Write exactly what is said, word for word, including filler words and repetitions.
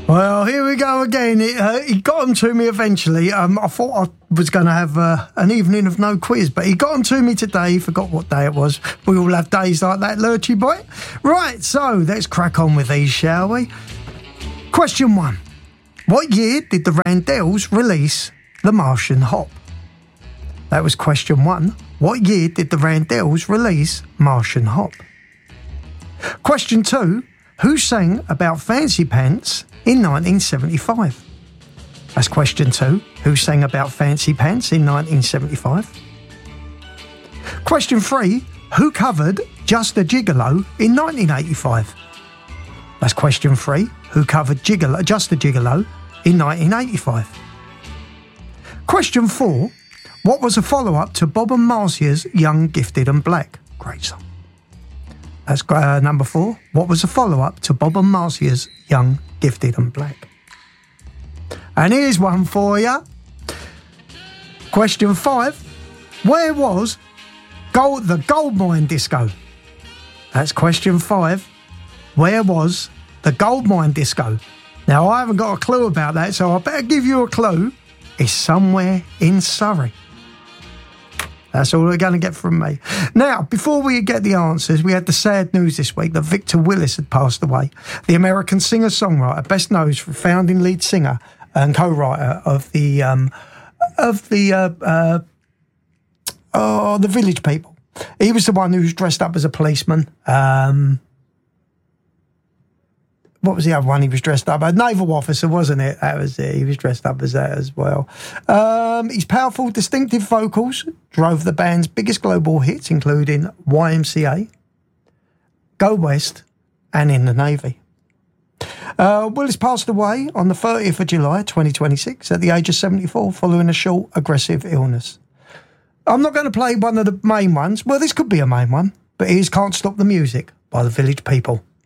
Well, here we go again. It, uh, he got them to me eventually. Um, I thought I was going to have uh, an evening of no quiz, but he got them to me today. He forgot what day it was. We all have days like that, Lurchy boy. Right, so let's crack on with these, shall we? Question one. What year did the Randells release The Martian Hop? That was question one. What year did the Randells release Martian Hop? Question two. Who sang about Fancy Pants in nineteen seventy-five? That's question two. Who sang about Fancy Pants in nineteen seventy-five? Question three. Who covered Just a Gigolo in nineteen eighty-five? That's question three. Who covered Gigolo, Just a Gigolo in nineteen eighty-five? Question four. What was a follow-up to Bob and Marcia's Young, Gifted and Black? Great song. That's uh, number four. What was a follow-up to Bob and Marcia's Young, Gifted and Black? And here's one for you. Question five. Where was gold, the Gold Mine Disco? That's question five. Where was the Gold Mine Disco? Now, I haven't got a clue about that, so I better give you a clue. It's somewhere in Surrey. That's all they're going to get from me. Now, before we get the answers, we had the sad news this week that Victor Willis had passed away. The American singer-songwriter, best known for founding lead singer and co-writer of the um, of the uh, uh, oh, the Village People. He was the one who was dressed up as a policeman. Um, what was the other one he was dressed up as? Naval officer, wasn't it? That was it. He was dressed up as that as well. Um, his powerful, distinctive vocals drove the band's biggest global hits, including Y M C A, Go West, and In the Navy. Uh, Willis passed away on the thirtieth of July, twenty twenty-six, at the age of seventy-four, following a short, aggressive illness. I'm not going to play one of the main ones. Well, this could be a main one, but here's Can't Stop the Music by the Village People.